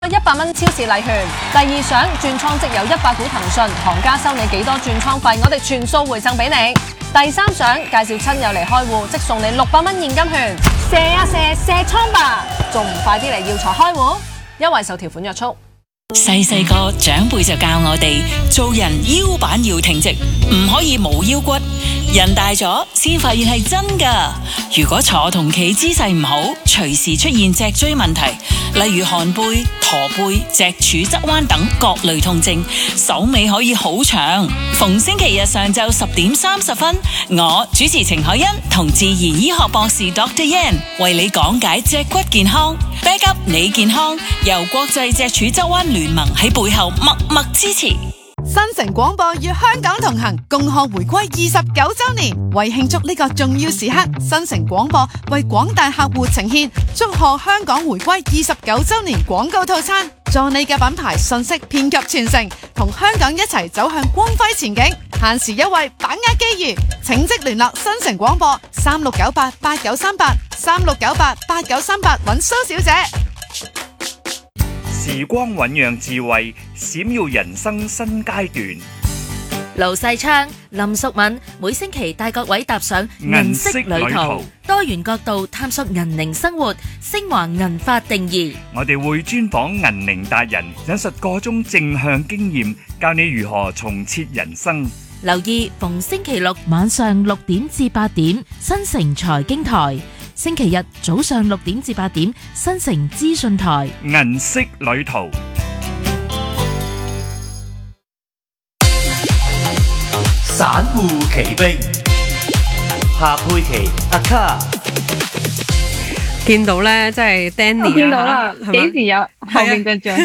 100蚊超市禮券。第2獎轉倉即有100股騰訊，行家收你幾多轉倉費，我哋全數回贈俾你。第3獎介紹親友嚟開戶，即送你600蚊現金券。射啊射倉吧，仲唔快啲嚟耀才開戶？優惠受條款約束。 細個長輩就教我哋做人腰板要挺直，唔可以冇腰骨。人大咗先發現係真㗎。如果坐同企姿勢唔好，隨時出現脊椎問題，例如寒背、駝背、脊柱側彎等各類痛症，手尾可以好長。逢星期日上晝10點30分，我主持程海欣同自然醫學博士 Dr. Yan 為你講解脊骨健康，back up 你健康，由國際脊柱側彎聯盟喺背後默默支持。 新城廣播與香港同行，共賀回歸29週年。為慶祝呢個重要時刻，新城廣播為廣大客戶呈現祝賀香港回歸29週年廣告套餐，助你嘅品牌信息遍及全城，同香港一齊走向光輝前景。限時優惠，把握機遇，請即聯絡新城廣播3698893836988938揾蘇小姐。 時光醞釀智慧，閃耀人生新階段。 盧世昌、林淑敏每星期帶各位踏上銀色旅途，多元角度探索銀齡生活，升華銀髮定義。 我哋會專訪銀齡達人，引述個中正向經驗，教你如何重設人生。 留意逢星期六晚上6點至8點，新城財經台；星期日早上6點至8點，新城資訊台。 銀色旅途。 散戶奇兵，夏佩琪、阿卡。 見到咧，即係 Danny 啊， 見到啦，幾時有後面嘅獎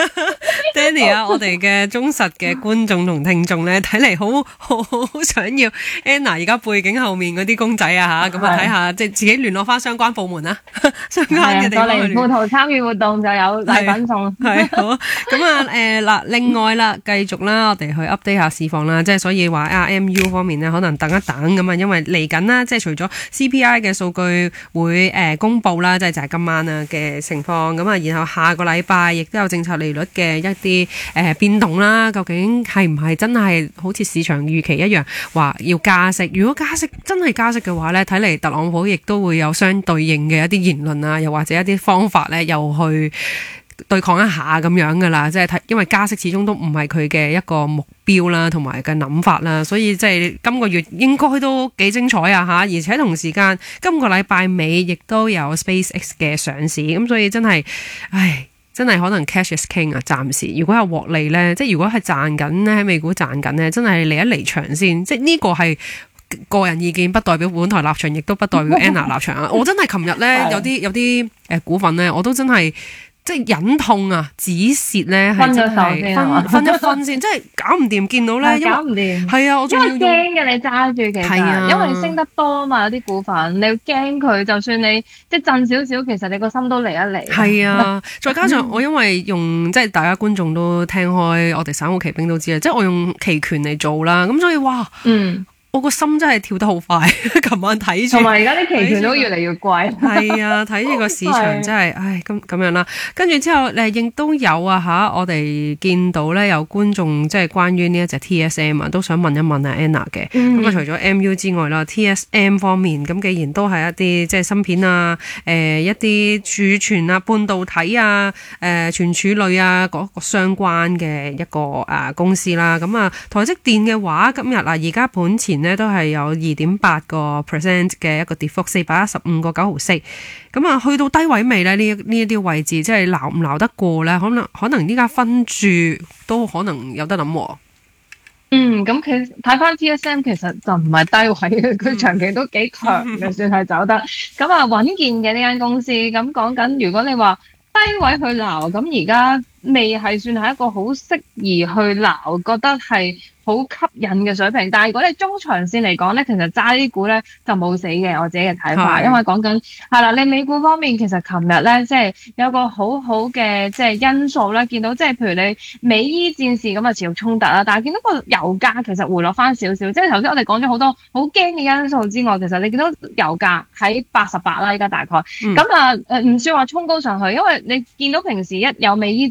？Danny 啊，我哋嘅忠實嘅觀眾同聽眾咧，睇嚟好想要 Anna 而家背景後面嗰啲公仔啊嚇，咁啊睇下即係自己聯絡翻相關部門啦，相關嘅地方去聯絡。 過嚟富途參與活動就有禮品送。 係好咁啊嗱，另外啦，繼續啦，我哋去 update 下市況啦，即係所以話 RMU 方面咧，可能等一等咁啊，因為嚟緊啦，即係除咗 CPI 嘅數據會公佈啦，即係就係今晚啊嘅情況咁啊，然後下個禮拜亦都有政策利率嘅一啲變動啦，究竟係唔係真係好似市場預期一樣話要加息？如果加息真係加息嘅話咧，睇嚟特朗普亦都會有相對應嘅一啲言論啊，又或者一啲方法咧，又去對抗一下咁樣噶啦，即係因為加息始終都唔係佢嘅一個目標啦，同埋嘅諗法啦，所以即係今個月應該都幾精彩啊吓，而且同時間今個禮拜尾亦都有 SpaceX 嘅上市，咁所以真係真係可能 cash is king 啊！暫時如果有獲利咧，即係如果係賺緊咧，喺美股賺緊咧，真係離一離場先。即係呢個係個人意見，不代表本台立場，亦都不代表 Anna 立場啊！我真係琴日咧有啲股份咧，我都真係即係忍痛啊止蝕咧，係真係分一分先，即係搞唔掂。見到咧， 搞唔掂， 係啊，我仲要因為驚嘅，你揸住其實，因為升得多嘛，有啲股份你要驚佢，就算你即係震少少，其實你個心都嚟一嚟。係啊，再加上我因為用即係大家觀眾都聽開，我哋散戶奇兵都知啊，即係我用期權嚟做啦，咁所以哇，我個心真係跳得好快，琴晚睇住， 同埋而家啲期權都越嚟越貴。 係啊，睇住個市場真係，咁樣啦。跟住之後亦都有啊吓，我哋見到咧有觀眾即係關於呢一隻 TSM 啊，都想問一問啊 Anna 嘅。咁啊，除咗 MU 之外啦，TSM 方面咁，既然都係一啲即係芯片啊，一啲儲存啊、半導體啊、存儲類啊嗰個相關嘅一個公司啦。咁啊，台積電嘅話，今日而家盤前都係有 2.8% 嘅一個跌幅，415.9毫四。咁啊，去到低位未咧？呢一啲位置即係撈唔撈得過咧？可能呢家分注都可能有得諗。 咁其實睇翻 TSM 其實就唔係低位嘅，佢長期都幾強嘅，算係走得。咁啊，穩健嘅呢間公司。咁講緊，如果你話低位去撈，咁而家未係算係一個好適宜去撈，覺得係好吸引嘅水平。但係如果你中長線嚟講咧，其實揸啲股咧就冇死嘅，我自己嘅睇法。因為講緊係啦，你美股方面其實琴日咧即係有個好好嘅即係因素咧，見到即係譬如你美伊戰事咁啊持續衝突啦，但係見到個油價其實回落翻少少。即係頭先我哋講咗好多好驚嘅因素之外，其實你見到油價喺88啦，依家大概咁唔算話衝高上去，因為你見到平時一有美伊